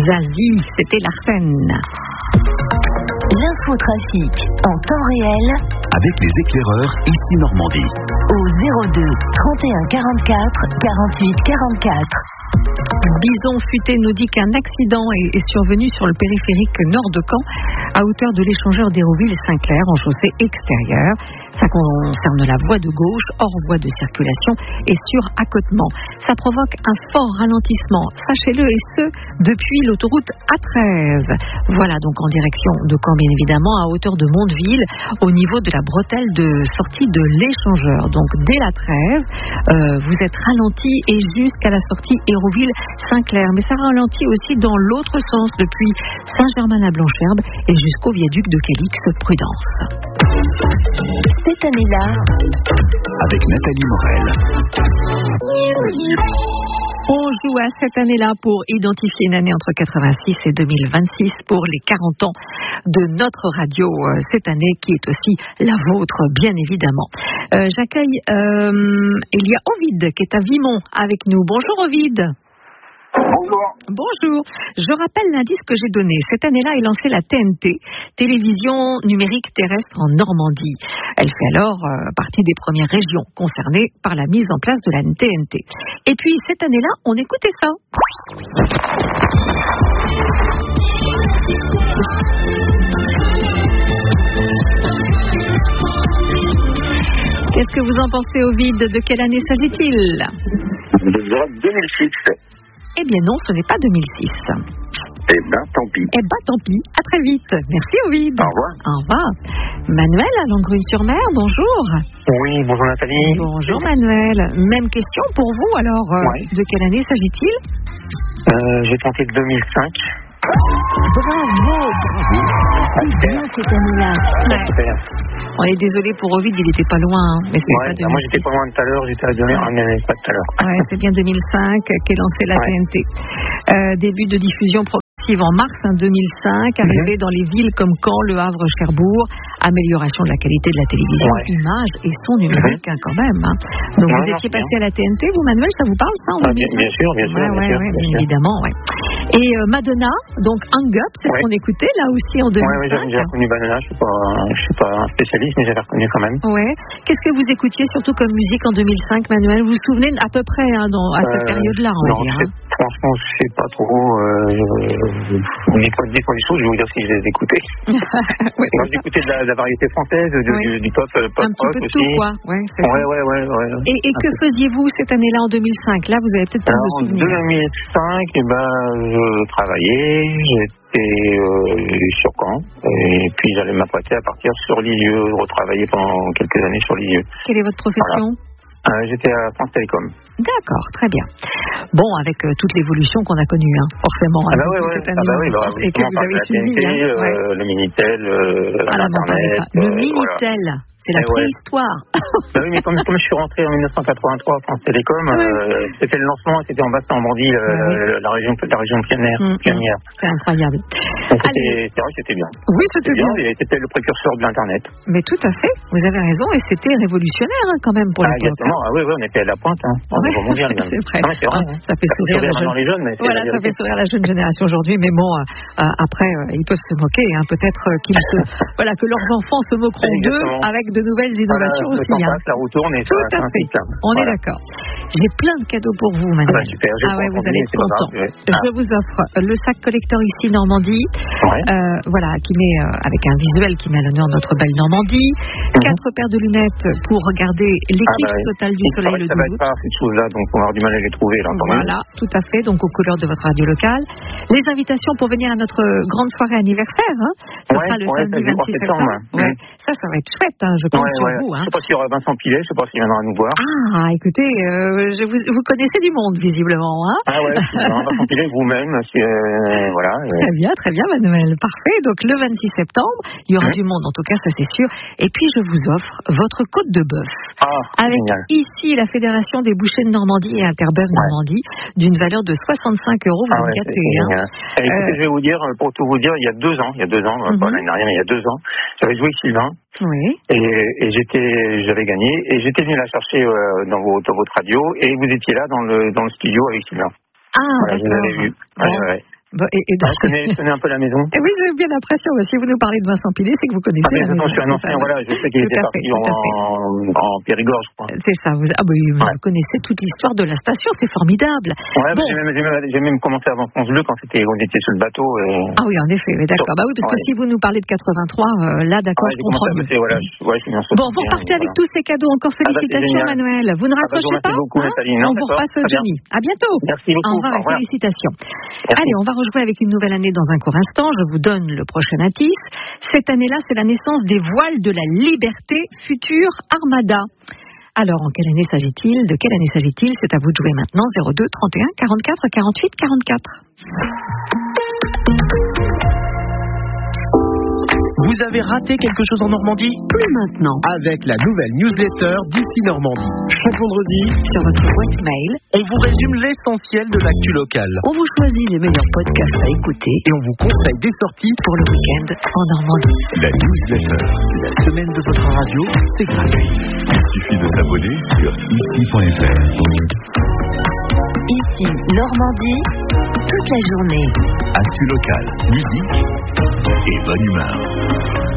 Zazie, c'était Larsen. L'infotrafic en temps réel avec les éclaireurs ici Normandie. Au 02 31 44 48 44. Bison Futé nous dit qu'un accident est survenu sur le périphérique nord de Caen, à hauteur de l'échangeur d'Hérouville-Saint-Clair, en chaussée extérieure. Ça concerne la voie de gauche, hors voie de circulation et sur accotement. Ça provoque un fort ralentissement, sachez-le, et ce, depuis l'autoroute A13. Voilà, donc en direction de Caen, bien évidemment, à hauteur de Mondeville, au niveau de la bretelle de sortie de l'échangeur. Donc dès la 13, vous êtes ralenti et jusqu'à la sortie Hérouville-Saint-Clair. Mais ça ralentit aussi dans l'autre sens, depuis Saint-Germain-la-Blancherbe et jusqu'au viaduc de Quélix-Prudence. Cette année-là, avec Nathalie Morel. On joue à cette année-là pour identifier une année entre 86 et 2026 pour les 40 ans de notre radio cette année qui est aussi la vôtre, bien évidemment. J'accueille, il y a Ovid qui est à Vimont avec nous. Bonjour Ovid. Bonjour. Bonjour. Je rappelle l'indice que j'ai donné. Cette année-là est lancée la TNT, Télévision numérique terrestre en Normandie. Elle fait alors partie des premières régions concernées par la mise en place de la TNT. Et puis cette année-là, on écoutait ça. Qu'est-ce que vous en pensez, Ovid? De quelle année s'agit-il? De 2006. Eh bien non, ce n'est pas 2006. Eh ben, tant pis. Eh ben, tant pis. À très vite. Merci, Ovid. Au revoir. Au revoir. Manuel, à Langrune-sur-Mer, bonjour. Oui, bonjour Nathalie. Bonjour, Manuel. Même question pour vous, alors. Ouais. De quelle année s'agit-il? J'ai tenté de 2005. bravo. C'est bien cette année-là. Super. On est désolé pour Ovid, il n'était pas loin. Hein, mais c'est pas 2006. Moi, j'étais pas loin de tout à l'heure. J'étais à donner un année, pas tout à l'heure. Ouais, c'est bien 2005 qu'est lancée la TNT. Début de diffusion progressive en mars 2005, arrivée dans les villes comme Caen, Le Havre, Cherbourg, amélioration de la qualité de la télévision, image et son numérique quand même. Hein. Donc vous étiez passé à la TNT, vous Manuel, ça vous parle ça en 2005? Bien sûr, bien évidemment. Ouais. Et Madonna, donc Hang Up, c'est ce qu'on écoutait là aussi en 2005. Oui, j'ai reconnu Madonna, je suis pas un spécialiste, mais j'avais reconnu quand même. Ouais. Qu'est-ce que vous écoutiez surtout comme musique en 2005, Manuel? Vous vous souvenez à peu près à cette période-là, on va dire. Franchement, je sais pas trop. Vous dites pas des choses, je vais vous dire si je les écoutais. Moi, j'écoutais de la variété française, du pop un petit peu de aussi. tout, quoi. Ouais. Et que faisiez-vous cette année-là en 2005? Là, vous avez peut-être pas de souvenirs. En 2005, je travaillais, j'étais sur Caen, et puis j'allais m'apprêter à partir sur Lisieux, retravailler pendant quelques années sur Lisieux. Quelle est votre profession? J'étais à France Télécom. D'accord, très bien. Bon, avec toute l'évolution qu'on a connue, hein, forcément. Cette année, et que vous avez suivi. Le Minitel, l'Internet. Le Minitel, c'est la préhistoire. Oui, mais comme je suis rentré en 1983 à France Télécom, c'était le lancement, c'était en Basse-Normandie, la région pionnière. C'est incroyable. Donc, c'est vrai que c'était bien. Oui, c'était bien. Et c'était le précurseur de l'Internet. Mais tout à fait, vous avez raison, et c'était révolutionnaire quand même pour l'époque. Exactement, on était à la pointe, au niveau mondial. C'est vrai. Non, mais c'est vrai. Ça fait sourire les jeunes. Ça fait sourire la jeune génération aujourd'hui, mais bon, après, ils peuvent se moquer, hein. Peut-être que leurs enfants se moqueront d'eux avec de nouvelles innovations aussi. Le temps passe, la roue tourne et tout à fait. On est d'accord. J'ai plein de cadeaux pour vous, Manuel. Super. Vous allez être content. Je vous offre le sac collector ici Normandie, qui met avec un visuel qui met à l'honneur notre belle Normandie. 4 paires de lunettes pour regarder l'éclipse totale du soleil le 12 août. Ça va être pas ces choses-là, donc on va avoir du mal à les trouver. Voilà, tout à fait. Donc aux couleurs de votre radio locale. Les invitations pour venir à notre grande soirée anniversaire. Ce sera le samedi 26 septembre. Ça va être chouette, je pense sur vous. Je ne sais pas s'il y aura Vincent Pilet, je ne sais pas s'il viendra nous voir. Ah, écoutez, vous connaissez du monde, visiblement. Hein, Vincent Pilet, vous-même. Voilà. Très bien, Manuel. Parfait. Donc, le 26 septembre, il y aura du monde, en tout cas, ça c'est sûr. Et puis, je vous offre votre côte de bœuf. Avec génial. Ici, la Fédération des bouchers de Normandie et Interbœuf Normandie, d'une valeur de 65 €. Vous êtes gâtés. Écoutez, je vais vous dire, pour tout vous dire, il y a 2 ans, pas l'année dernière, mais il y a 2 ans, j'avais joué avec Sylvain. Oui. Et j'avais gagné, et j'étais venu la chercher dans votre radio, et vous étiez là dans le studio avec Sylvain. D'accord. Je vous avais vu. Bon, Je connais un peu la maison. Et oui, j'ai bien l'impression. Si vous nous parlez de Vincent Pilet, c'est que vous connaissez la maison. Je suis un ancien, voilà. Je sais qu'il était parti en Périgord, je crois. C'est ça. Vous connaissez toute l'histoire de la station. C'est formidable. Ouais, bon. J'ai même commencé avant France Bleu quand on était sur le bateau. Ah oui, en effet. D'accord. Bah oui, parce que si vous nous parlez de 83, là, d'accord, je comprends mieux. Bon, vous repartez avec tous ces cadeaux. Encore félicitations, Manuel. Vous ne raccrochez pas? Beaucoup, Nathalie. On vous repasse Johnny. À bientôt. Merci beaucoup. Au revoir et félicitations. Allez, on va rejouer avec une nouvelle année dans un court instant. Je vous donne le prochain indice. Cette année-là, c'est la naissance des voiles de la liberté, future Armada. Alors, en quelle année s'agit-il? De quelle année s'agit-il? C'est à vous de jouer maintenant. 02 31 44 48 44. Vous avez raté quelque chose en Normandie? Plus maintenant. Avec la nouvelle newsletter d'ici Normandie. Chaque vendredi, Sur votre boîte mail, on vous résume l'essentiel de l'actu locale. On vous choisit les meilleurs podcasts à écouter Et on vous conseille des sorties pour le week-end en Normandie. La newsletter, la semaine de votre radio. C'est gratuit. il suffit de s'abonner sur ici.fr. ici Normandie toute la journée. Actu locale, musique et bonne humeur.